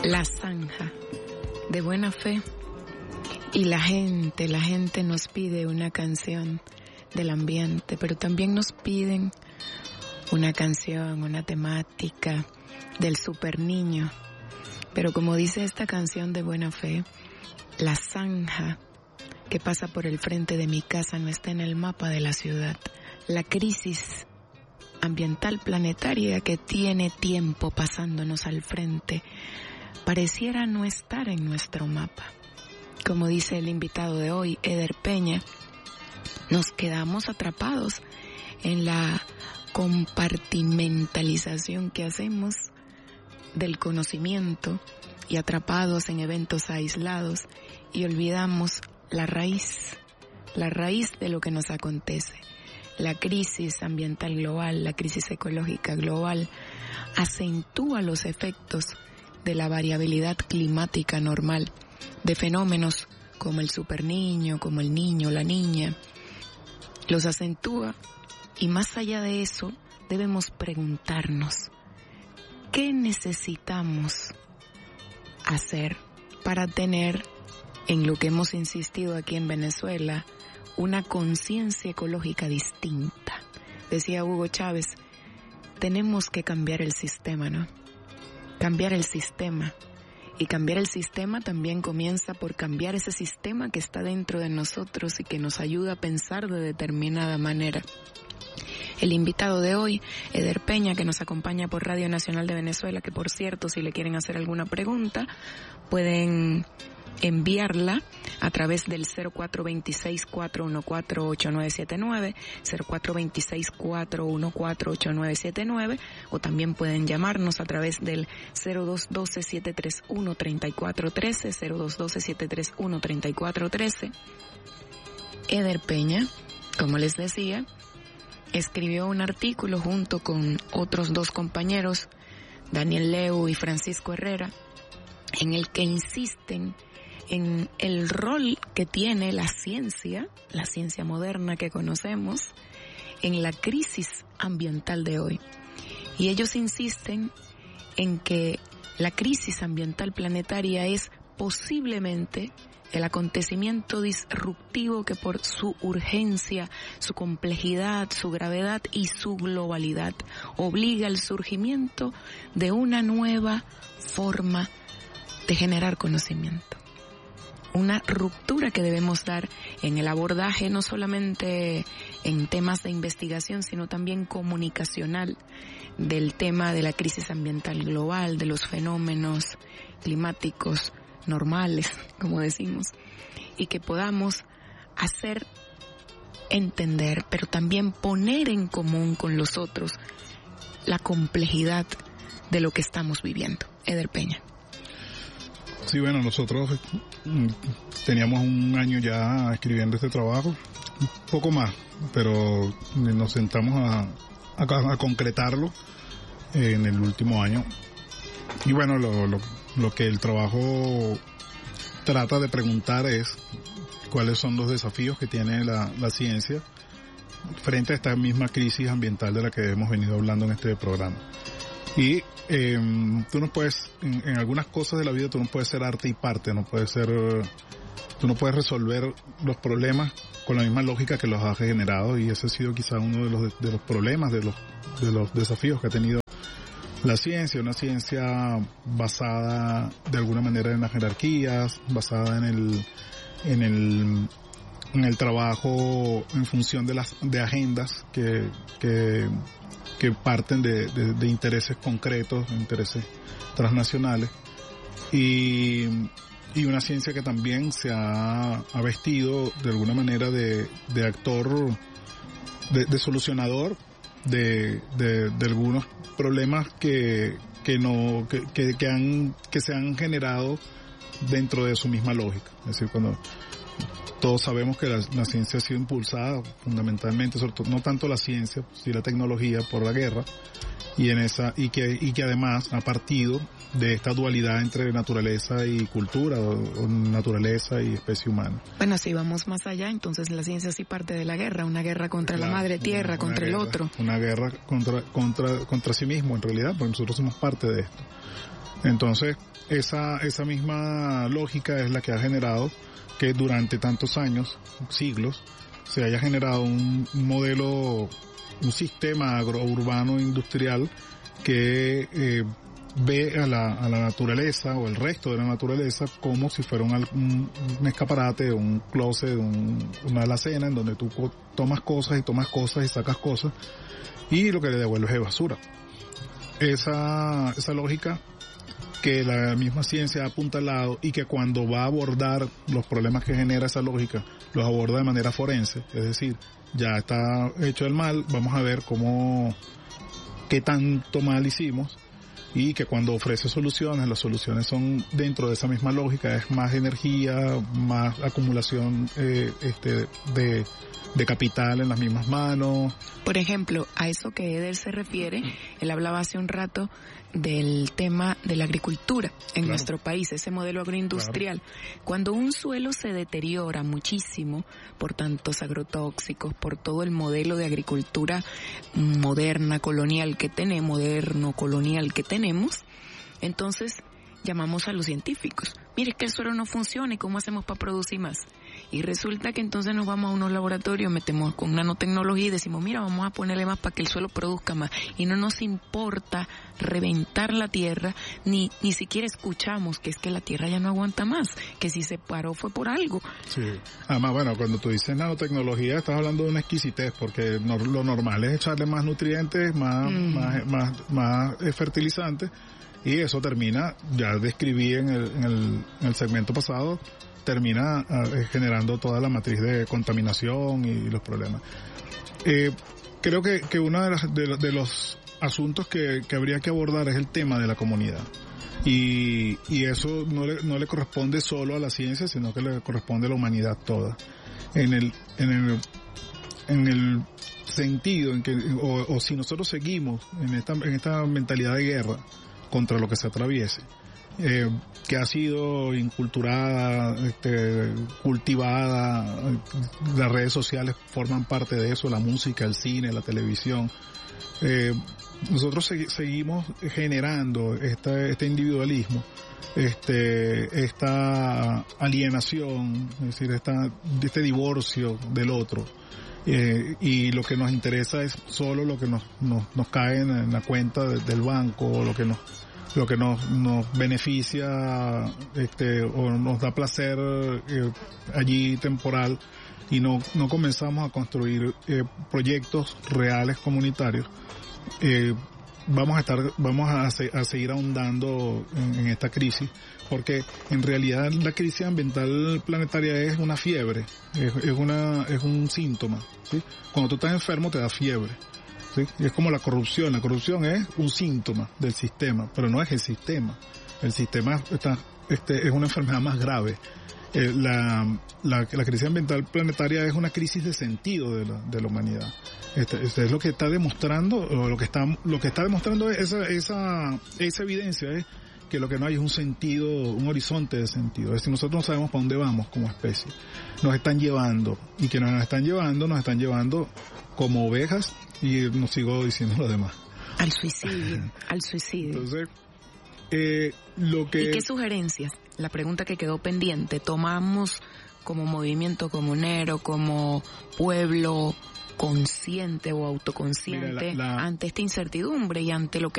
La zanja de Buena Fe. Y la gente nos pide una canción del ambiente, pero también nos piden una canción, una temática del super niño. Pero como dice esta canción de Buena Fe, la zanja que pasa por el frente de mi casa no está en el mapa de la ciudad. La crisis ambiental planetaria que tiene tiempo pasándonos al frente pareciera no estar en nuestro mapa. Como dice el invitado de hoy, Eder Peña, nos quedamos atrapados en la compartimentalización que hacemos del conocimiento y atrapados en eventos aislados y olvidamos la raíz de lo que nos acontece. La crisis ambiental global, la crisis ecológica global acentúa los efectos de la variabilidad climática normal, de fenómenos como el superniño, como el niño, la niña, los acentúa y más allá de eso debemos preguntarnos, ¿qué necesitamos hacer para tener, en lo que hemos insistido aquí en Venezuela, una conciencia ecológica distinta? Decía Hugo Chávez, tenemos que cambiar el sistema, ¿no? Cambiar el sistema. Y cambiar el sistema también comienza por cambiar ese sistema que está dentro de nosotros y que nos ayuda a pensar de determinada manera. El invitado de hoy, Eder Peña, que nos acompaña por Radio Nacional de Venezuela, que por cierto, si le quieren hacer alguna pregunta, pueden enviarla a través del 0426-414-8979, 0426-414-8979, o también pueden llamarnos a través del 0212-731-3413, 0212-731-3413. Eder Peña, como les decía, escribió un artículo junto con otros dos compañeros, Daniel Leu y Francisco Herrera, en el que insisten en el rol que tiene la ciencia moderna que conocemos, en la crisis ambiental de hoy. Y ellos insisten en que la crisis ambiental planetaria es posiblemente el acontecimiento disruptivo que por su urgencia, su complejidad, su gravedad y su globalidad obliga al surgimiento de una nueva forma de generar conocimiento. Una ruptura que debemos dar en el abordaje no solamente en temas de investigación, sino también comunicacional del tema de la crisis ambiental global, de los fenómenos climáticos normales, como decimos, y que podamos hacer entender, pero también poner en común con los otros la complejidad de lo que estamos viviendo. Eder Peña. Sí, bueno, nosotros teníamos un año ya escribiendo este trabajo, un poco más, pero nos sentamos a concretarlo en el último año. Y bueno, lo que el trabajo trata de preguntar es cuáles son los desafíos que tiene la ciencia frente a esta misma crisis ambiental de la que hemos venido hablando en este programa. Y tú no puedes, en algunas cosas de la vida tú no puedes ser arte y parte, tú no puedes resolver los problemas con la misma lógica que los has generado, y ese ha sido quizá uno de los problemas, de los desafíos que ha tenido la ciencia, una ciencia basada de alguna manera en las jerarquías, basada en el trabajo en función de agendas que parten de intereses concretos, de intereses transnacionales, y una ciencia que también se ha vestido de alguna manera de actor, de solucionador de algunos problemas que se han generado dentro de su misma lógica. Es decir, cuando todos sabemos que la ciencia ha sido impulsada fundamentalmente, sobre todo, no tanto la ciencia, sino la tecnología, por la guerra, y que además ha partido de esta dualidad entre naturaleza y cultura, o naturaleza y especie humana. Bueno, si vamos más allá, entonces la ciencia sí parte de la guerra, una guerra contra la madre tierra, contra el otro. Una guerra contra sí mismo, en realidad, porque nosotros somos parte de esto. Entonces, esa misma lógica es la que ha generado que durante tantos años, siglos, se haya generado un modelo, un sistema agrourbano industrial que ve a la naturaleza o el resto de la naturaleza como si fuera un escaparate, un closet, una alacena en donde tú tomas cosas y sacas cosas y lo que le devuelves es basura. Esa lógica que la misma ciencia ha apuntalado y que cuando va a abordar los problemas que genera esa lógica, los aborda de manera forense, es decir, ya está hecho el mal, vamos a ver qué tanto mal hicimos, y que cuando ofrece soluciones, las soluciones son dentro de esa misma lógica, es más energía, más acumulación de capital en las mismas manos. Por ejemplo, a eso que Eder se refiere, él hablaba hace un rato del tema de la agricultura en nuestro país, ese modelo agroindustrial. Cuando un suelo se deteriora muchísimo por tantos agrotóxicos, por todo el modelo de agricultura moderno colonial que tenemos, entonces llamamos a los científicos. Mire, es que el suelo no funciona, ¿y cómo hacemos para producir más? Y resulta que entonces nos vamos a unos laboratorios, metemos con nanotecnología y decimos, mira, vamos a ponerle más para que el suelo produzca más. Y no nos importa reventar la tierra, ni siquiera escuchamos que es que la tierra ya no aguanta más, que si se paró fue por algo. Sí. Además, bueno, cuando tú dices nanotecnología, estás hablando de una exquisitez, porque lo normal es echarle más nutrientes, más fertilizantes, y eso termina, ya describí en el segmento pasado, termina generando toda la matriz de contaminación y los problemas. Creo que uno de los asuntos que habría que abordar es el tema de la comunidad. Y eso no le corresponde solo a la ciencia, sino que le corresponde a la humanidad toda. En el sentido en que, o si nosotros seguimos en esta mentalidad de guerra contra lo que se atraviese, que ha sido inculturada, cultivada, las redes sociales forman parte de eso, la música, el cine, la televisión. Nosotros seguimos generando este individualismo, esta alienación, es decir, este divorcio del otro. Y lo que nos interesa es solo lo que nos cae en la cuenta del banco, o lo que nos beneficia, o nos da placer allí temporal, y no comenzamos a construir proyectos reales comunitarios. Vamos a seguir ahondando en esta crisis, porque en realidad la crisis ambiental planetaria es una fiebre, es un síntoma, ¿sí? Cuando tú estás enfermo te da fiebre, ¿sí? Es como la corrupción es un síntoma del sistema, pero no es el sistema. El sistema es una enfermedad más grave. La crisis ambiental planetaria es una crisis de sentido de la humanidad. Es lo que está demostrando, o lo que está demostrando esa evidencia es que lo que no hay es un sentido, un horizonte de sentido. Es decir, nosotros no sabemos para dónde vamos como especie. Nos están llevando, y que nos están llevando como ovejas, y no sigo diciendo lo demás. Al suicidio. Entonces, ¿Y qué sugerencias? La pregunta que quedó pendiente, ¿tomamos como movimiento comunero, como pueblo consciente o autoconsciente ante esta incertidumbre y ante lo que